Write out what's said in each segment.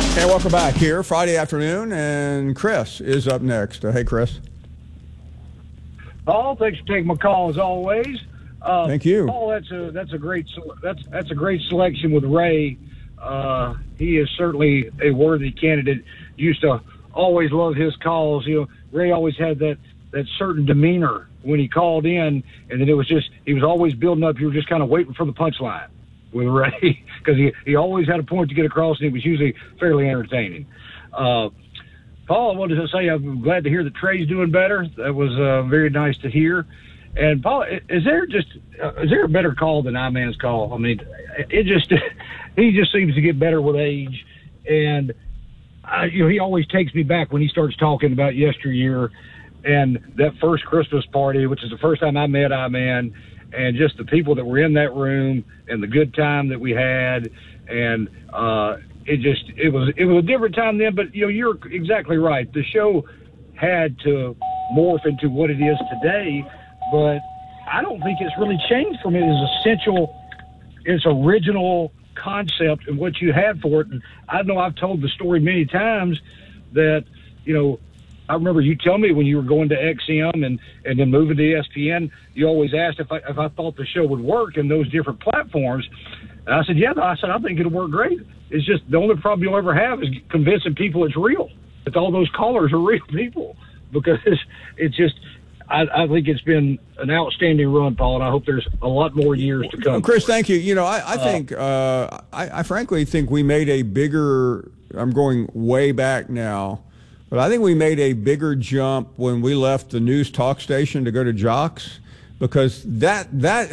And welcome back here, Friday afternoon, and Chris is up next. Hey, Chris. Paul, thanks for taking my call as always. Thank you, Paul. That's a great selection with Ray. He is certainly a worthy candidate. Used to always love his calls. Ray always had that certain demeanor when he called in, and then it was just he was always building up. You were just kind of waiting for the punchline with Ray because he always had a point to get across, and it was usually fairly entertaining. Paul, I wanted to say I'm glad to hear that Trey's doing better. That was very nice to hear. And Paul, is there a better call than I-Man's call? I mean, he just seems to get better with age, and he always takes me back when he starts talking about yesteryear and that first Christmas party, which is the first time I met I-Man, and just the people that were in that room and the good time that we had, and it was a different time then. But you're exactly right. The show had to morph into what it is today, but I don't think it's really changed from its original concept and what you had for it. And I know I've told the story many times that I remember you telling me when you were going to XM and then moving to ESPN, you always asked if I thought the show would work in those different platforms. And I said, yeah. I think it'll work great. It's just the only problem you'll ever have is convincing people it's real, that all those callers are real people, because it's just I think it's been an outstanding run, Paul, and I hope there's a lot more years to come. Chris, thank you. I think I frankly think we made a bigger – I'm going way back now – but I think we made a bigger jump when we left the news talk station to go to Jocks, because the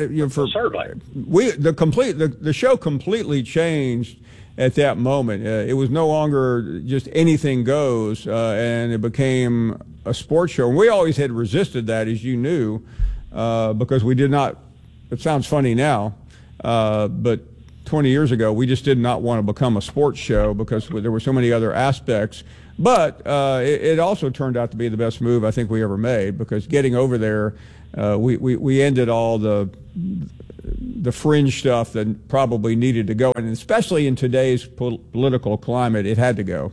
show completely changed at that moment. It was no longer just anything goes, and it became a sports show. And we always had resisted that, as you knew, because we did not. It sounds funny now, but 20 years ago, we just did not want to become a sports show because there were so many other aspects. But it also turned out to be the best move I think we ever made, because getting over there, we ended all the fringe stuff that probably needed to go, and especially in today's political climate, it had to go.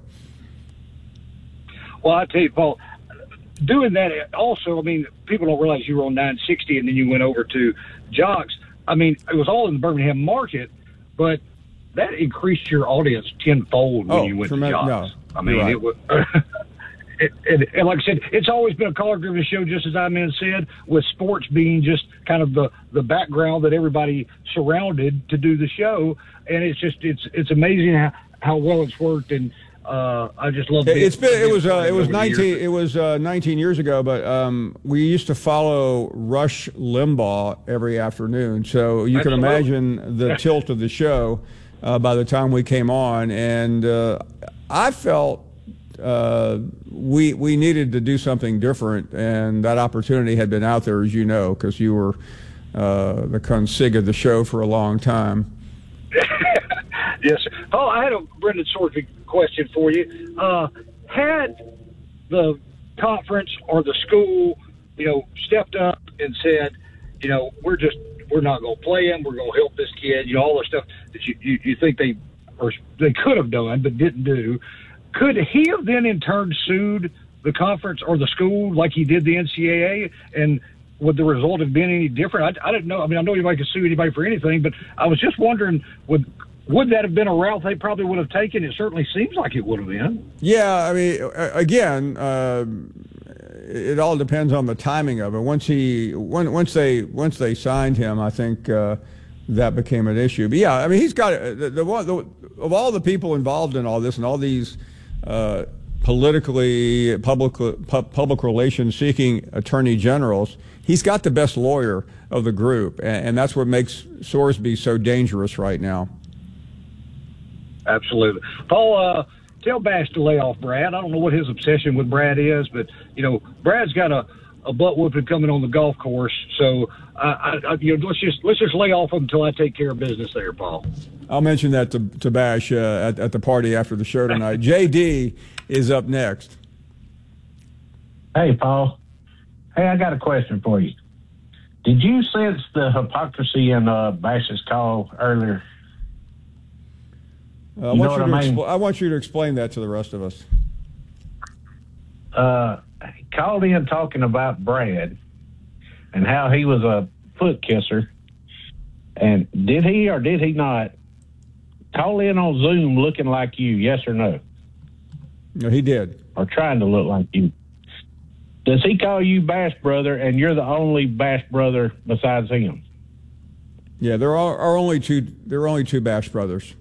Well, I tell you, Paul, doing that also, I mean, people don't realize you were on 960 and then you went over to Jocks. I mean, it was all in the Birmingham market, but that increased your audience tenfold when you went to Jocks. No. I mean, right. It was, and like I said, it's always been a caller-driven show, just as I-Man said, with sports being just kind of the background that everybody surrounded to do the show. And it's amazing how well it's worked. And I just love it. It was 19 years ago, but we used to follow Rush Limbaugh every afternoon. So you can imagine the tilt of the show by the time we came on, and I felt we needed to do something different, and that opportunity had been out there, as you know, because you were the consig of the show for a long time. Yes, sir. Oh, I had a Brendan Swordsby question for you. Had the conference or the school, stepped up and said, we're not going to play him, we're going to help this kid, all the stuff that you think they could have done but didn't do, could he have then in turn sued the conference or the school like he did the NCAA? And would the result have been any different? I didn't know. I mean, I know anybody could sue anybody for anything, but I was just wondering, would that have been a route they probably would have taken? It certainly seems like it would have been. Yeah, I mean, again, it all depends on the timing of it. Once they signed him, I think that became an issue. But yeah, I mean, he's got of all the people involved in all this and all these public relations seeking attorney generals, he's got the best lawyer of the group, and that's what makes Swordsby so dangerous right now. Absolutely. Paul, tell Bash to lay off Brad. I don't know what his obsession with Brad is, but, Brad's got a butt whooping coming on the golf course. So, let's just lay off him until I take care of business there, Paul. I'll mention that to Bash at the party after the show tonight. JD is up next. Hey, Paul. Hey, I got a question for you. Did you sense the hypocrisy in Bash's call earlier? I want you to explain that to the rest of us. He called in talking about Brad and how he was a foot kisser. And did he or did he not call in on Zoom looking like you, yes or no? No, he did. Or trying to look like you. Does he call you Bash Brother, and you're the only Bash Brother besides him? Yeah, there are only two Bash Brothers.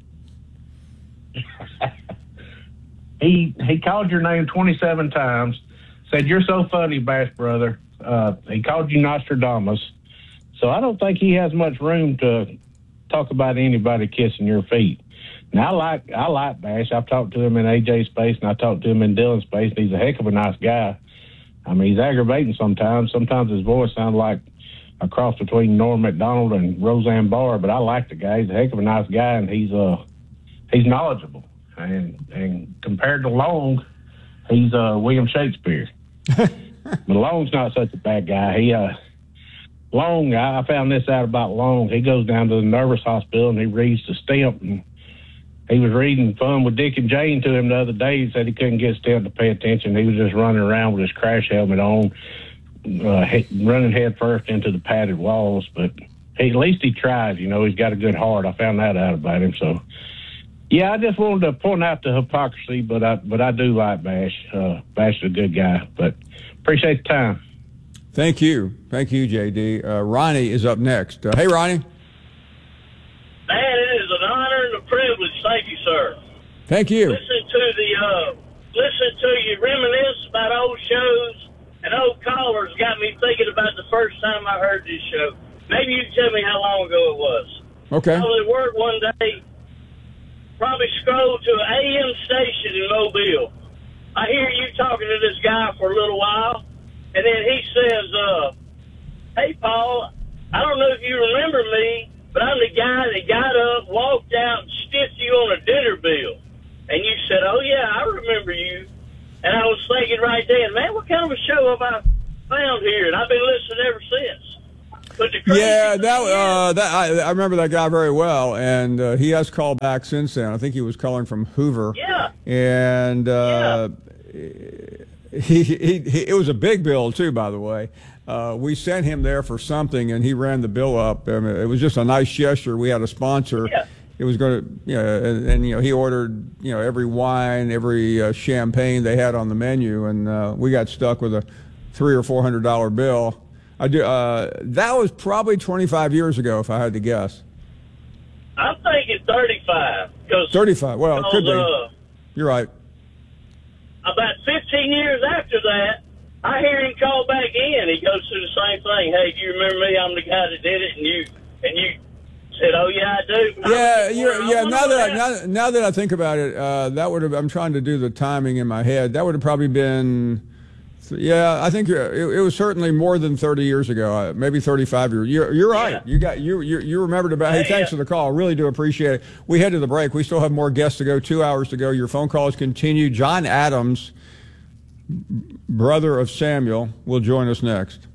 He called your name 27 times, said, "You're so funny, Bash Brother." He called you Nostradamus. So I don't think he has much room to talk about anybody kissing your feet. Now, I like Bash. I've talked to him in AJ's space, and I talked to him in Dylan's space, and he's a heck of a nice guy. I mean, he's aggravating sometimes. Sometimes his voice sounds like a cross between Norm Macdonald and Roseanne Barr, but I like the guy. He's a heck of a nice guy, and he's knowledgeable. And compared to Long, he's William Shakespeare. But Long's not such a bad guy. Long, I found this out about Long. He goes down to the nervous hospital and he reads the stamp. And he was reading Fun with Dick and Jane to him the other day. He said he couldn't get Stamp to pay attention. He was just running around with his crash helmet on, running head first into the padded walls. But at least he tried. You know, he's got a good heart. I found that out about him. So, yeah, I just wanted to point out the hypocrisy, but I do like Bash. Bash is a good guy. But appreciate the time. Thank you, JD. Ronnie is up next. Hey, Ronnie. Man, it is an honor and a privilege. Thank you, sir. Thank you. Listen to you reminisce about old shows and old callers got me thinking about the first time I heard this show. Maybe you can tell me how long ago it was. Okay. I was at work one day, probably scrolled to an AM station in Mobile. I hear you talking to this guy for a little while. And then he says, "Hey, Paul, I don't know if you remember me, but I'm the guy that got up, walked out, and stiffed you on a dinner bill." And you said, "Oh, yeah, I remember you." And I was thinking right then, man, what kind of a show have I found here? And I've been listening ever since. But the crazy I remember that guy very well, and he has called back since then. I think he was calling from Hoover. Yeah. And it was a big bill too, by the way. We sent him there for something, and he ran the bill up. I mean, it was just a nice gesture. We had a sponsor. Yeah. It was going to, and he ordered, every wine, every champagne they had on the menu, and we got stuck with a $300 or $400 bill. That was probably 25 years ago, if I had to guess. I'm thinking 35. 35. Well, it could be. You're right. About 15 years after that, I hear him call back in. He goes through the same thing. "Hey, do you remember me? I'm the guy that did it." And you said, "Oh yeah, I do." Now that I think about it, that would have. I'm trying to do the timing in my head. That would have probably been. Yeah, I think it was certainly more than 30 years ago. Maybe 35 years. You're right. Yeah. You remembered about. Hey, thanks for the call. I really do appreciate it. We head to the break. We still have more guests to go. 2 hours to go. Your phone calls continue. John Adams, brother of Samuel, will join us next.